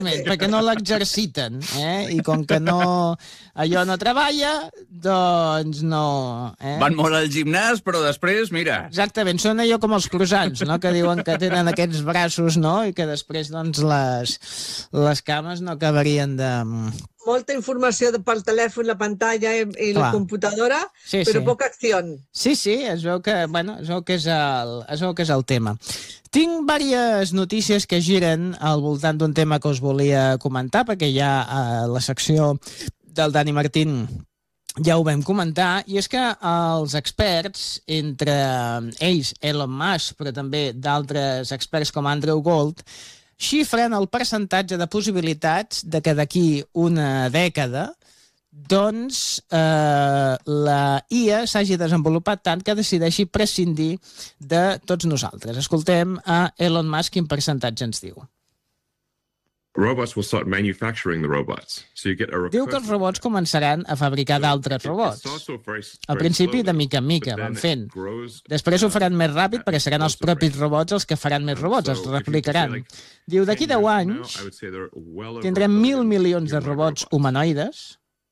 perquè no l'exerciten, i com que allò no treballa, doncs no... Van molt al gimnàs, però després, mira... Exactament, són allò com els croissants, no?, que diuen que tenen aquests braços, no?, i que després, doncs, les cames no acabarien de... Molta informació pel telèfon, la pantalla i la computadora, però poca acció. Sí, es veu que, és el tema. Tinc diverses notícies que giren al voltant d'un tema que us volia comentar, perquè ja a la secció del Dani Martín ja ho vam comentar, i és que els experts, entre ells Elon Musk, però també d'altres experts com Andrew Gold, xifren el percentatge de possibilitats de que d'aquí una dècada doncs la IA s'hagi desenvolupat tant que decideixi prescindir de tots nosaltres. Escoltem a Elon Musk quin percentatge ens diu. Robots will start manufacturing the robots. So you get a Diu que els robots començaran a fabricar d'altres robots. Al principi, de mica en mica, van fent. Després ho faran més ràpid perquè seran els propis robots els que faran més robots, els replicaran. Diu, d'aquí 10 anys tindrem 1.000 milions de robots humanoides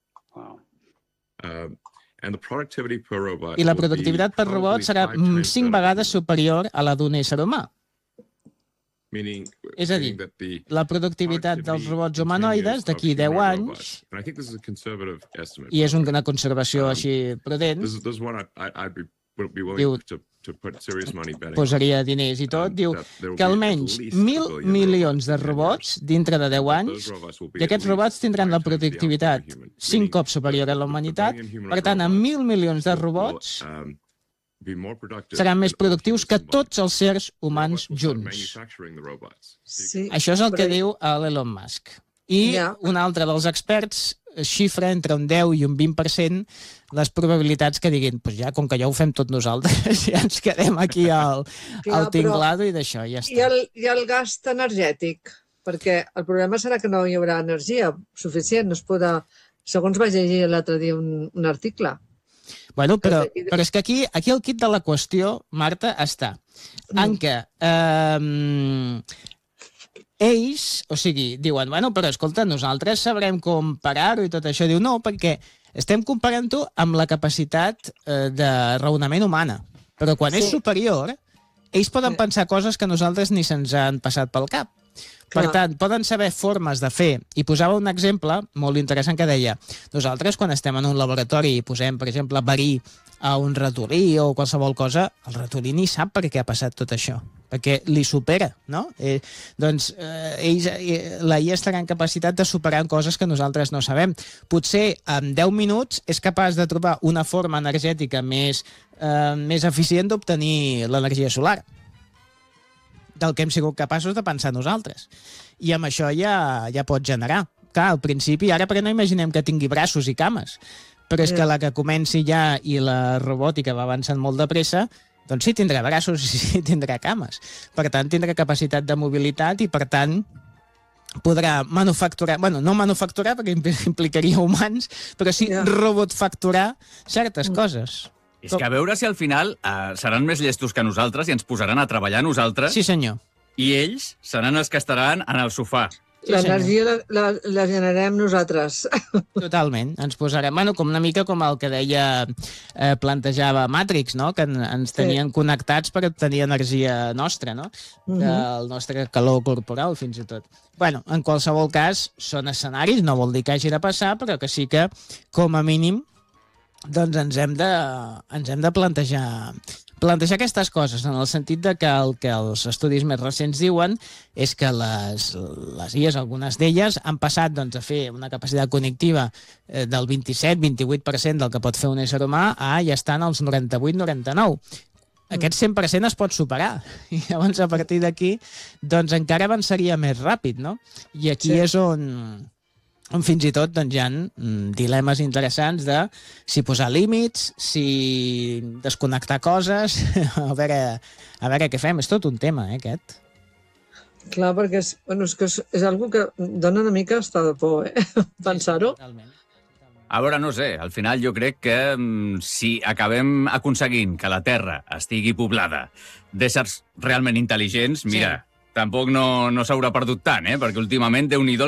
i la productivitat per robot serà 5 vegades superior a la d'un ésser humà. És a dir, la productivitat dels robots humanoides d'aquí 10 anys, i és una conservació així prudent, diu, posaria diners i tot, diu que almenys 1.000 milions de robots dintre de 10 anys, i aquests robots tindran la productivitat 5 cops superior a la humanitat. Per tant, amb 1.000 milions de robots seran més productius que tots els sers humans junts. Sí, això és el que diu l'Elon Musk. I un altre dels experts xifra entre un 10 i un 20% les probabilitats que diguin, doncs ja, com que ja ho fem tot nosaltres, ja ens quedem aquí al tinglado i d'això, ja està. I el gast energètic? Perquè el problema serà que no hi haurà energia suficient, no es podrà... Segons vaig llegir l'altre dia un article. Bueno, però és que aquí el quid de la qüestió, Marta, està en què ells, o sigui, diuen, bueno, però escolta, nosaltres sabrem comparar-ho i tot això. Diu, no, perquè estem comparant-ho amb la capacitat de raonament humana. Però quan és superior, ells poden pensar coses que nosaltres ni se'ns han passat pel cap. Per tant, poden saber formes de fer. I posava un exemple molt interessant que deia, nosaltres quan estem en un laboratori i posem, per exemple, verí a un ratolí o qualsevol cosa, el ratolí ni sap per què ha passat tot això, perquè li supera, no? Doncs la IA estarà en capacitat de superar coses que nosaltres no sabem. Potser en 10 minuts és capaç de trobar una forma energètica més eficient d'obtenir l'energia solar, del que hem sigut capaços de pensar nosaltres. I amb això ja pot generar. Clar, al principi, ara perquè no imaginem que tingui braços i cames, però és que la que comenci ja i la robòtica va avançant molt de pressa, doncs sí tindrà braços i sí tindrà cames. Per tant, tindrà capacitat de mobilitat i, per tant, podrà manufacturar, bueno, no manufacturar perquè implicaria humans, però sí robotfacturar certes coses. És que a veure si al final seran més llestos que nosaltres i ens posaran a treballar nosaltres. Sí, senyor. I ells seran els que estaran en el sofà. L'energia la generem nosaltres. Totalment. Ens posarem, bueno, com una mica com el que deia, plantejava Matrix, no? Que ens tenien connectats per obtenir energia nostra, no? Del nostre calor corporal, fins i tot. Bueno, en qualsevol cas, són escenaris, no vol dir que hagi de passar, però que sí que, com a mínim, doncs ens hem de plantejar aquestes coses, en el sentit de que el que els estudis més recents diuen és que les IAs, algunes d'elles, han passat doncs, a fer una capacitat cognitiva del 27-28% del que pot fer un ésser humà a ja estan als 98-99%. Aquest 100% es pot superar. I llavors, a partir d'aquí, doncs encara avançaria més ràpid, no? I aquí és on fins i tot doncs, hi ha dilemes interessants de si posar límits, si desconnectar coses, a veure què fem. És tot un tema, aquest. Clar, perquè és una que dona una mica estar de por, pensar-ho. A veure, no sé, al final jo crec que si acabem aconseguint que la Terra estigui poblada d'éssers realment intel·ligents, mira, tampoc no s'haurà perdut tant, perquè últimament, Déu-n'hi-do